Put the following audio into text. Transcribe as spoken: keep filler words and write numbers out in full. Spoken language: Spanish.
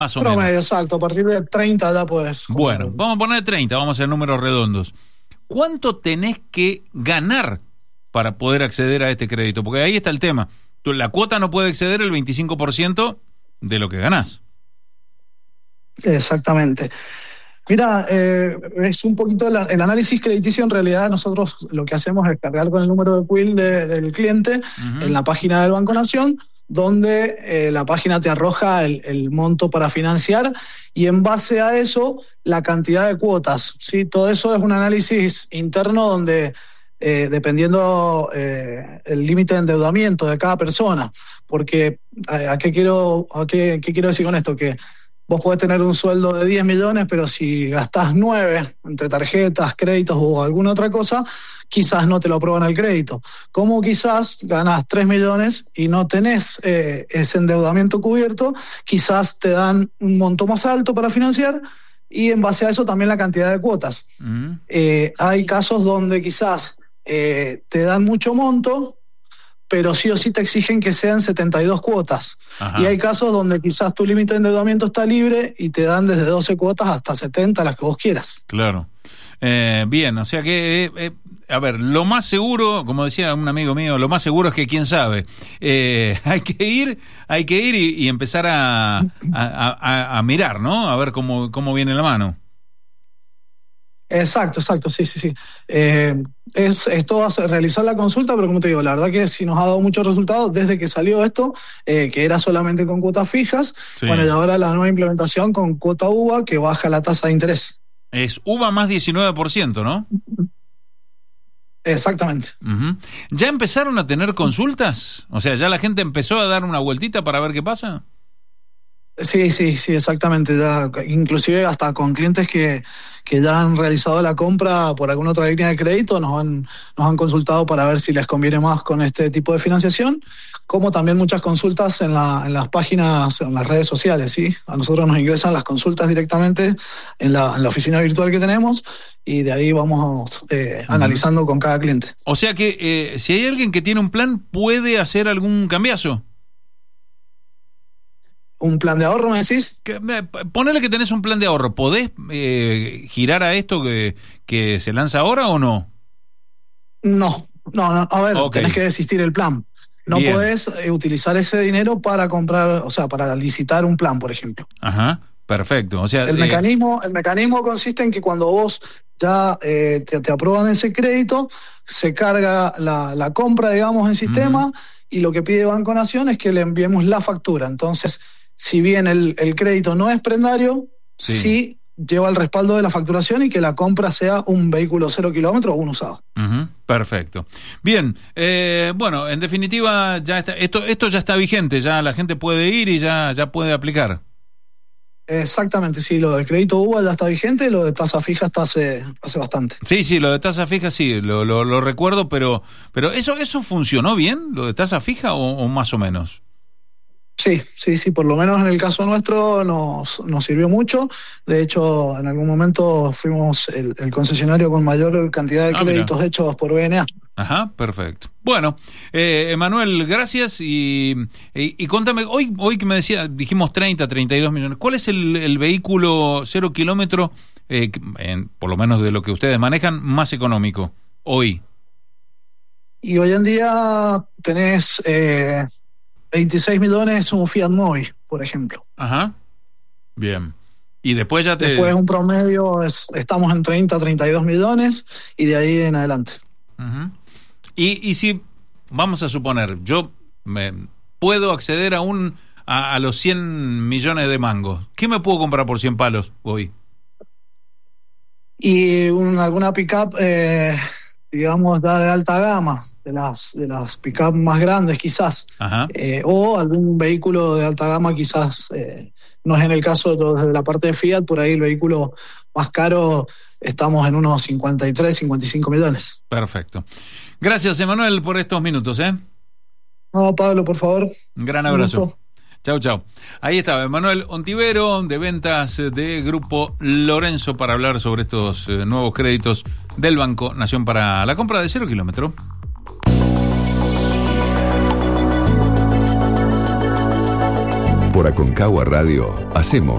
Más o Promedio, menos. exacto. A partir de treinta ya puedes. Bueno, vamos a poner treinta, vamos a hacer números redondos. ¿Cuánto tenés que ganar para poder acceder a este crédito? Porque ahí está el tema. Tú, la cuota no puede exceder el veinticinco por ciento de lo que ganás. Exactamente. Mira, eh, es un poquito la, el análisis crediticio. En realidad nosotros lo que hacemos es cargar con el número de Q I L de, del cliente uh-huh. en la página del Banco Nación, donde eh, la página te arroja el, el monto para financiar y en base a eso la cantidad de cuotas, ¿sí? Todo eso es un análisis interno donde eh, dependiendo eh, el límite de endeudamiento de cada persona, porque a, a qué quiero a qué, qué quiero decir con esto, que vos podés tener un sueldo de diez millones, pero si gastás nueve entre tarjetas, créditos o alguna otra cosa, quizás no te lo aprueban el crédito. Como quizás ganás tres millones y no tenés eh, ese endeudamiento cubierto, quizás te dan un monto más alto para financiar y en base a eso también la cantidad de cuotas. Uh-huh. Eh, hay casos donde quizás eh, te dan mucho monto, pero sí o sí te exigen que sean setenta y dos cuotas. Ajá. Y hay casos donde quizás tu límite de endeudamiento está libre y te dan desde doce cuotas hasta setenta, las que vos quieras. Claro. Eh, bien, o sea que, eh, eh, a ver, lo más seguro, como decía un amigo mío, lo más seguro es que quién sabe. Eh, hay que ir, hay que ir y, y empezar a, a, a, a mirar, ¿no? A ver cómo, cómo viene la mano. Exacto, exacto, sí, sí, sí. Eh, es, es todo hacer, realizar la consulta, pero como te digo, la verdad que sí nos ha dado muchos resultados desde que salió esto, eh, que era solamente con cuotas fijas, sí. Bueno, y ahora la nueva implementación con cuota U V A que baja la tasa de interés. Es U V A más diecinueve por ciento, ¿no? Exactamente. Uh-huh. ¿Ya empezaron a tener consultas? O sea, ¿ya la gente empezó a dar una vueltita para ver qué pasa? Sí, sí, sí, exactamente. Ya, inclusive hasta con clientes que, que ya han realizado la compra por alguna otra línea de crédito, nos han, nos han consultado para ver si les conviene más con este tipo de financiación, como también muchas consultas en, la, en las páginas, en las redes sociales, ¿sí? A nosotros nos ingresan las consultas directamente en la, en la oficina virtual que tenemos y de ahí vamos eh, uh-huh. analizando con cada cliente. O sea que eh, si hay alguien que tiene un plan, ¿puede hacer algún cambiazo? ¿Un plan de ahorro, me decís? Que, ponele que tenés un plan de ahorro. ¿Podés eh, girar a esto que, que se lanza ahora o no? No, no, no. A ver, okay. Tenés que desistir el plan. No Bien. podés eh, utilizar ese dinero para comprar, o sea, para licitar un plan, por ejemplo. Ajá, perfecto. O sea, el, eh... mecanismo, el mecanismo consiste en que cuando vos ya eh, te, te aprueban ese crédito, se carga la, la compra, digamos, en sistema, uh-huh. y lo que pide Banco Nación es que le enviemos la factura. Entonces, si bien el, el crédito no es prendario, sí. sí lleva el respaldo de la facturación y que la compra sea un vehículo cero kilómetros o un usado. Uh-huh. Perfecto. Bien, eh, bueno, en definitiva, ya está, esto, esto ya está vigente, ya la gente puede ir y ya, ya puede aplicar. Exactamente, sí, lo del crédito U V A ya está vigente, lo de tasa fija está hace, hace bastante. Sí, sí, lo de tasa fija sí, lo, lo, lo recuerdo, pero, pero ¿eso, eso funcionó bien, lo de tasa fija o, o más o menos? Sí, sí, sí, por lo menos en el caso nuestro nos, nos sirvió mucho. De hecho, en algún momento fuimos el, el concesionario con mayor cantidad de ah, créditos mira. hechos por B N A. Ajá, perfecto. Bueno, eh, Emanuel, gracias y, y, y contame, hoy hoy que me decía, dijimos treinta, treinta y dos millones, ¿cuál es el, el vehículo cero kilómetro, eh, en, por lo menos de lo que ustedes manejan, más económico hoy? Y hoy en día tenés... Eh, veintiséis millones un Fiat Mobi, por ejemplo. Ajá, bien. Y después ya te... Después un promedio, es, estamos en treinta, treinta y dos millones y de ahí en adelante. Uh-huh. Y, y si, vamos a suponer, yo me, puedo acceder a un a, a los cien millones de mangos, ¿qué me puedo comprar por cien palos hoy? Y un, alguna pick-up, eh, digamos, ya de alta gama, de las de las pick-up más grandes quizás, eh, o algún vehículo de alta gama quizás, eh, no es en el caso de, de la parte de Fiat, por ahí el vehículo más caro estamos en unos cincuenta y tres, cincuenta y cinco millones. Perfecto. Gracias, Emanuel, por estos minutos, ¿eh? No, Pablo, por favor. Un gran abrazo. Chau, chau. Ahí estaba Emanuel Ontivero, de ventas de Grupo Lorenzo, para hablar sobre estos eh, nuevos créditos del Banco Nación para la compra de cero kilómetro. Por Aconcagua Radio hacemos